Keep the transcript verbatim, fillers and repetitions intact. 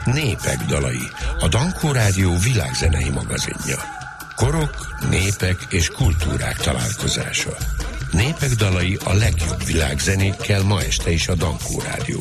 Népek dalai, a Dankó Rádió világzenei magazinja. Korok, népek és kultúrák találkozása. Népek dalai a legjobb világzenékkel ma este is a Dankó Rádióban.